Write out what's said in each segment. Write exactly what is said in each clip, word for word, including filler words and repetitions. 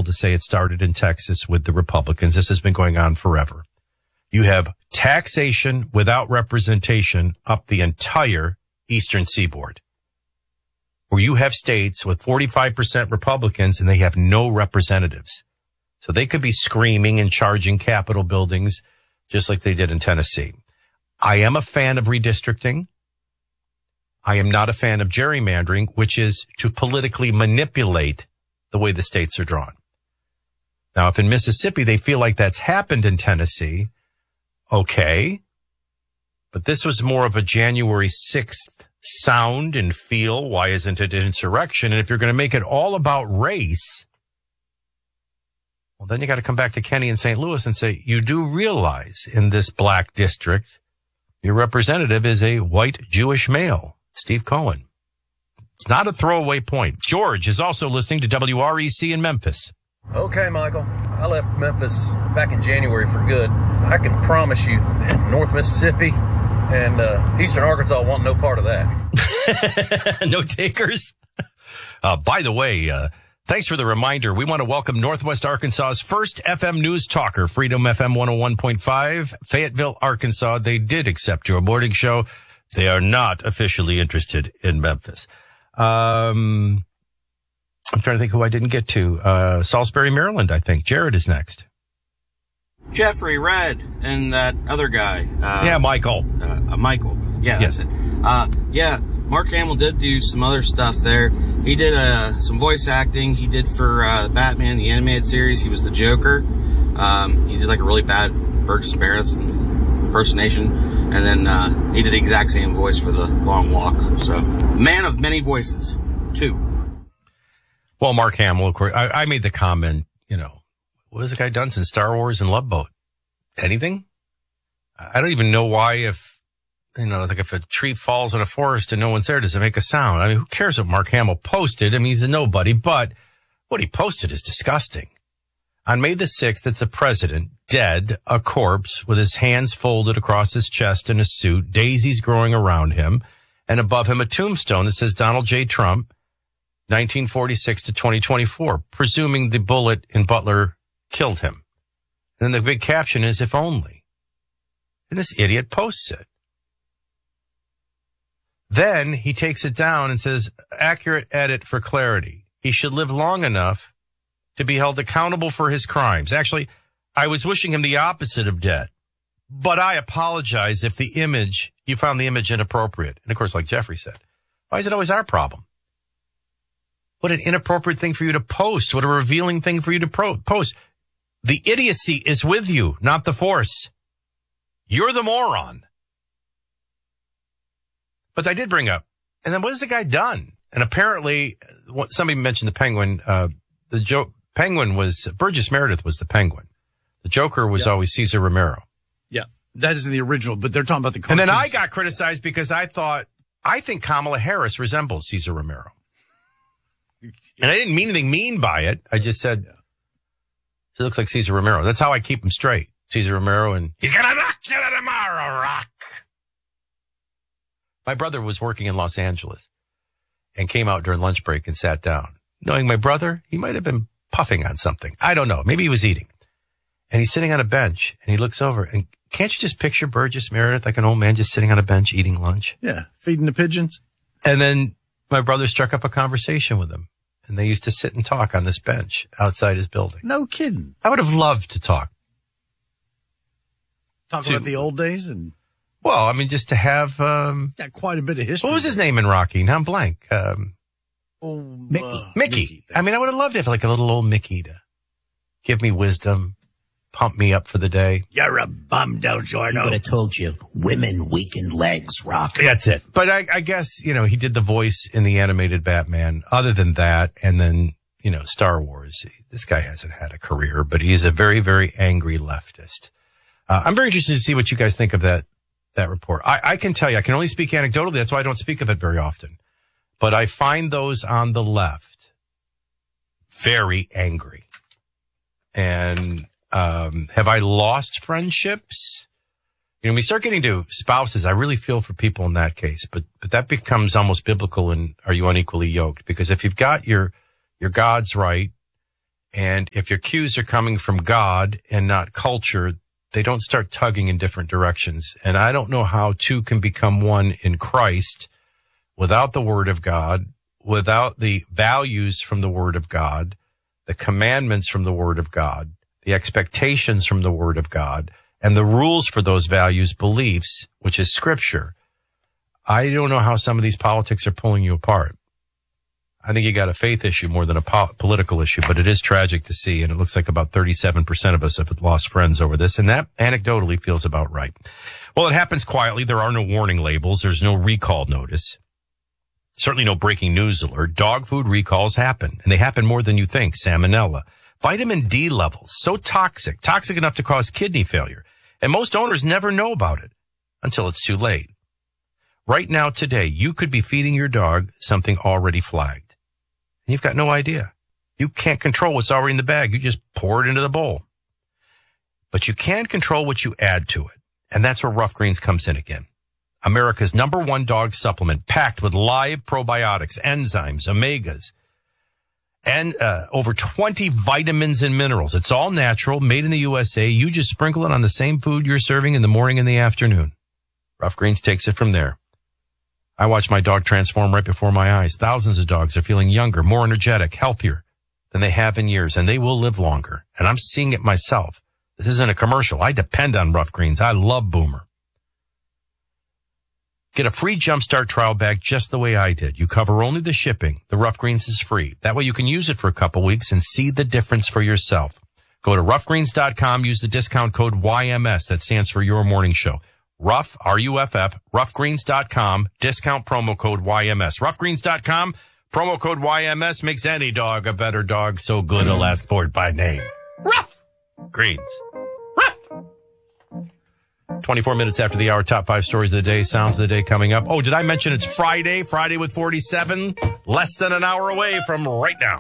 to say it started in Texas with the Republicans. This has been going on forever. You have taxation without representation up the entire eastern seaboard, where you have states with forty-five percent Republicans and they have no representatives. So they could be screaming and charging Capitol buildings just like they did in Tennessee. I am a fan of redistricting. I am not a fan of gerrymandering, which is to politically manipulate the way the states are drawn. Now, if in Mississippi they feel like that's happened in Tennessee, okay. But this was more of a January sixth sound and feel. Why isn't it insurrection? And if you're going to make it all about race, well, then you got to come back to Kenny in Saint Louis and say, you do realize in this black district, your representative is a white Jewish male, Steve Cohen. It's not a throwaway point. George is also listening to W R E C in Memphis. Okay, Michael. I left Memphis back in January for good. I can promise you that North Mississippi and uh, Eastern Arkansas want no part of that. No takers? Uh, by the way, uh, thanks for the reminder. We want to welcome Northwest Arkansas's first F M news talker, Freedom F M one oh one point five, Fayetteville, Arkansas. They did accept your morning show. They are not officially interested in Memphis. Um, I'm trying to think who I didn't get to. Uh, Salisbury, Maryland, I think. Jared is next. Jeffrey, Red, and that other guy. Uh, yeah, Michael. Uh, uh, Michael. Yeah, yes. That's it. Uh, yeah, Mark Hamill did do some other stuff there. He did uh, some voice acting. He did for uh, Batman, the animated series. He was the Joker. Um, he did like a really bad Burgess Meredith impersonation. And then uh, he did the exact same voice for The Long Walk. So, man of many voices, too. Well, Mark Hamill, of course, I, I made the comment, you know, what has the guy done since Star Wars and Love Boat? Anything? I don't even know why if, you know, like if a tree falls in a forest and no one's there, does it make a sound? I mean, who cares what Mark Hamill posted? I mean, he's a nobody, but what he posted is disgusting. On May the sixth, it's the president, dead, a corpse, with his hands folded across his chest in a suit, daisies growing around him, and above him a tombstone that says Donald J. Trump, nineteen forty-six to twenty twenty-four, presuming the bullet in Butler killed him. And then the big caption is, if only. And this idiot posts it. Then he takes it down and says, accurate edit for clarity. He should live long enough to be held accountable for his crimes. Actually, I was wishing him the opposite of dead. But I apologize if the image, you found the image inappropriate. And of course, like Jeffrey said, why is it always our problem? What an inappropriate thing for you to post. What a revealing thing for you to pro- post. The idiocy is with you, not the force. You're the moron. But I did bring up, and then what has the guy done? And apparently, somebody mentioned the Penguin, uh, the joke. Penguin was, Burgess Meredith was the Penguin. The Joker was yeah. always Cesar Romero. Yeah, that is in the original, but they're talking about the cartoons. And then I got criticized because I thought, I think Kamala Harris resembles Cesar Romero. And I didn't mean anything mean by it. I just said, yeah. She looks like Cesar Romero. That's how I keep him straight. Cesar Romero, and he's gonna knock you tomorrow, Rock. My brother was working in Los Angeles and came out during lunch break and sat down. Knowing my brother, he might have been puffing on something. I don't know. Maybe he was eating. And he's sitting on a bench, and he looks over, and can't you just picture Burgess Meredith like an old man just sitting on a bench eating lunch? Yeah, feeding the pigeons. And then my brother struck up a conversation with him, and they used to sit and talk on this bench outside his building. No kidding. I would have loved to talk. Talk to, about the old days? and Well, I mean, just to have... Um, got quite a bit of history. What was his name in Rocky? Now I'm blank. Um, oh, Mickey. Uh, Mickey. Mickey. I mean, I would have loved to have like a little old Mickey to give me wisdom, pump me up for the day. You're a bum, don't you know? He would have told you, women weaken legs, Rock. That's it. But I, I guess, you know, he did the voice in the animated Batman. Other than that, and then, you know, Star Wars. This guy hasn't had a career, but he's a very, very angry leftist. Uh, I'm very interested to see what you guys think of that, that report. I, I can tell you, I can only speak anecdotally. That's why I don't speak of it very often. But I find those on the left very angry. And um have I lost friendships? You know, when we start getting to spouses, I really feel for people in that case. But but that becomes almost biblical in Are You Unequally Yoked? Because if you've got your your God's right And if your cues are coming from God and not culture, they don't start tugging in different directions. And I don't know how two can become one in Christ without the Word of God, without the values from the Word of God, the commandments from the Word of God, the expectations from the Word of God, and the rules for those values, beliefs, which is Scripture. I don't know how some of these politics are pulling you apart. I think you got a faith issue more than a po- political issue, but it is tragic to see, and it looks like about thirty-seven percent of us have lost friends over this, and that anecdotally feels about right. Well, it happens quietly. There are no warning labels. There's no recall notice. Certainly no breaking news alert. Dog food recalls happen, and they happen more than you think. Salmonella. Vitamin D levels, so toxic, toxic enough to cause kidney failure. And most owners never know about it until it's too late. Right now, today, you could be feeding your dog something already flagged. And you've got no idea. You can't control what's already in the bag. You just pour it into the bowl. But you can control what you add to it. And that's where Rough Greens comes in again. America's number one dog supplement, packed with live probiotics, enzymes, omegas, and uh, over twenty vitamins and minerals. It's all natural, made in the U S A. You just sprinkle it on the same food you're serving in the morning and the afternoon. Rough Greens takes it from there. I watch my dog transform right before my eyes. Thousands of dogs are feeling younger, more energetic, healthier than they have in years, and they will live longer. And I'm seeing it myself. This isn't a commercial. I depend on Rough Greens. I love Boomer. Get a free Jumpstart trial bag just the way I did. You cover only the shipping. The Rough Greens is free. That way you can use it for a couple weeks and see the difference for yourself. Go to rough greens dot com. Use the discount code Y M S. That stands for Your Morning Show. Rough, R U F F, rough greens dot com. Discount promo code Y M S. rough greens dot com. Promo code Y M S makes any dog a better dog. So good he'll ask for it by name. Rough Greens. twenty-four minutes after the hour, top five stories of the day, sounds of the day coming up. Oh, did I mention it's Friday? Friday with forty-seven, less than an hour away from right now.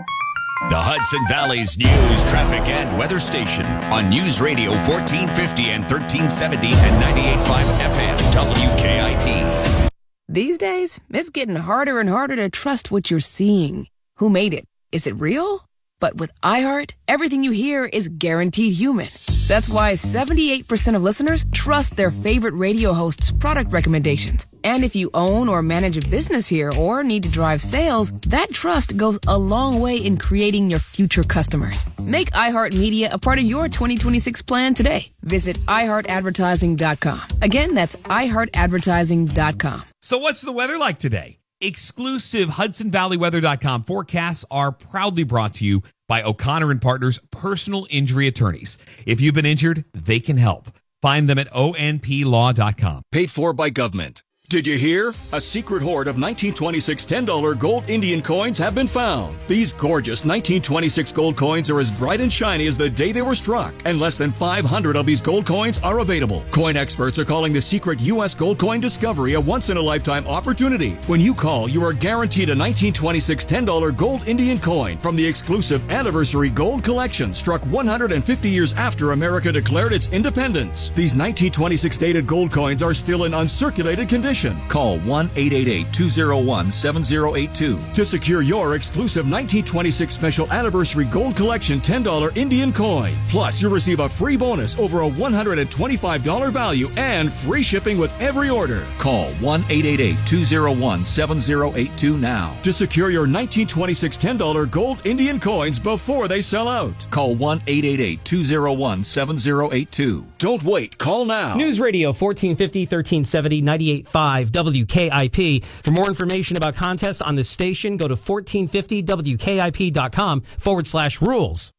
The Hudson Valley's news, traffic, and weather station on News Radio fourteen fifty and thirteen seventy and ninety-eight point five F M W K I P. These days, it's getting harder and harder to trust what you're seeing. Who made it? Is it real? But with iHeart, everything you hear is guaranteed human. That's why seventy-eight percent of listeners trust their favorite radio host's product recommendations. And if you own or manage a business here or need to drive sales, that trust goes a long way in creating your future customers. Make iHeartMedia a part of your twenty twenty-six plan today. Visit i heart advertising dot com. Again, that's i heart advertising dot com. So what's the weather like today? Exclusive Hudson Valley Weather dot com forecasts are proudly brought to you by O'Connor and Partners Personal Injury Attorneys. If you've been injured, they can help. Find them at O N P law dot com. Paid for by government. Did you hear? A secret hoard of nineteen twenty-six ten dollar gold Indian coins have been found. These gorgeous nineteen twenty-six gold coins are as bright and shiny as the day they were struck, and less than five hundred of these gold coins are available. Coin experts are calling the secret U S gold coin discovery a once-in-a-lifetime opportunity. When you call, you are guaranteed a nineteen twenty-six ten dollar gold Indian coin from the exclusive Anniversary Gold Collection, struck one hundred fifty years after America declared its independence. These nineteen twenty-six dated gold coins are still in uncirculated condition. Call one eight eight eight, two oh one, seven oh eight two to secure your exclusive nineteen twenty-six Special Anniversary Gold Collection ten dollar Indian coin. Plus, you'll receive a free bonus over a one hundred twenty-five dollars value and free shipping with every order. Call one eight eight eight, two oh one, seven oh eight two now to secure your nineteen twenty-six ten dollar gold Indian coins before they sell out. Call one eight eight eight, two oh one, seven oh eight two. Don't wait. Call now. News Radio fourteen fifty, thirteen seventy, ninety-eight point five W K I P. For more information about contests on this station, go to fourteen fifty W K I P dot com forward slash rules.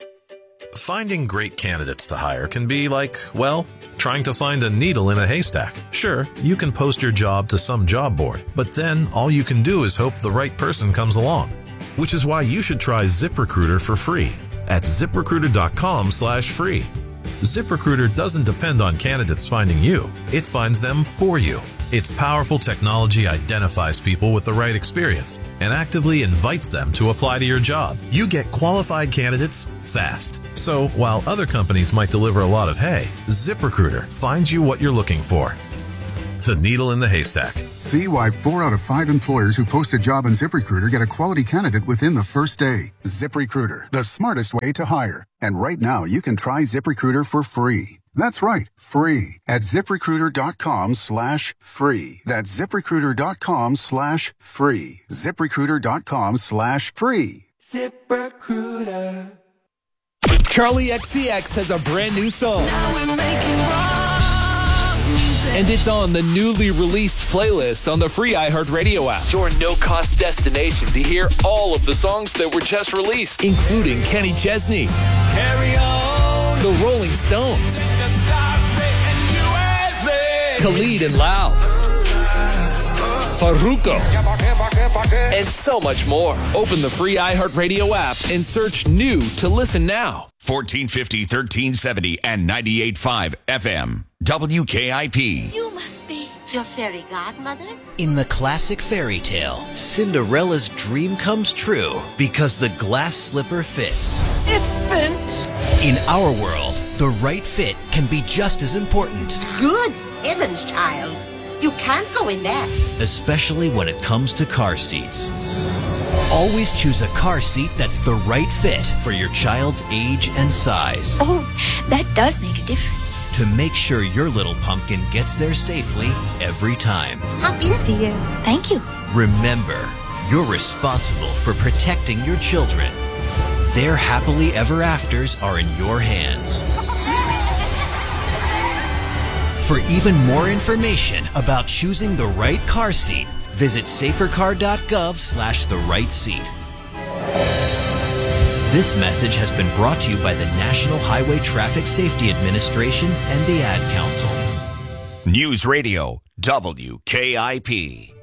Finding great candidates to hire can be like, well, trying to find a needle in a haystack. Sure, you can post your job to some job board, but then all you can do is hope the right person comes along. Which is why you should try ZipRecruiter for free at zip recruiter dot com slash free. ZipRecruiter doesn't depend on candidates finding you. It finds them for you. Its powerful technology identifies people with the right experience and actively invites them to apply to your job. You get qualified candidates fast. So while other companies might deliver a lot of hay, ZipRecruiter finds you what you're looking for. The needle in the haystack. See why four out of five employers who post a job on ZipRecruiter get a quality candidate within the first day. ZipRecruiter, the smartest way to hire. And right now, you can try ZipRecruiter for free. That's right, free at ZipRecruiter.com slash free. That's ZipRecruiter.com slash free. ZipRecruiter.com slash free. ZipRecruiter. Charlie X C X has a brand new song. And it's on the newly released playlist on the free iHeartRadio app. Your no-cost destination to hear all of the songs that were just released, including Kenny Chesney, Carry On, The Rolling Stones, Khalid and Lauv, Farruko, and so much more. Open the free iHeartRadio app and search new to listen now. fourteen fifty, thirteen seventy, and ninety-eight point five F M. W K I P. You must be your fairy godmother. In the classic fairy tale, Cinderella's dream comes true because the glass slipper fits. It fits. In our world, the right fit can be just as important. Good heavens, child. You can't go in that. Especially when it comes to car seats. Always choose a car seat that's the right fit for your child's age and size. Oh, that does make a difference. To make sure your little pumpkin gets there safely every time. Happy New Year. Thank you. Remember, you're responsible for protecting your children. Their happily ever afters are in your hands. For even more information about choosing the right car seat, visit safercar.gov slash the right seat. This message has been brought to you by the National Highway Traffic Safety Administration and the Ad Council. News Radio W K I P.